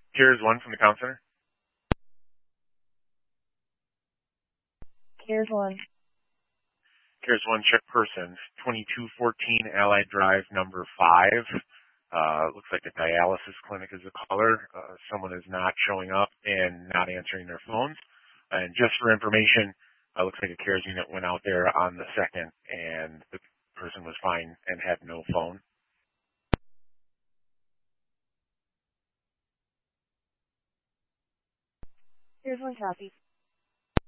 Here's one from the Count Center. Here's one. Here's one, check person, 2214 Allied Drive, number 5. Looks like a dialysis clinic is the caller. Someone is not showing up and not answering their phones. And just for information, looks like a CARES unit went out there on the 2nd, and the person was fine and had no phone. Here's one copy.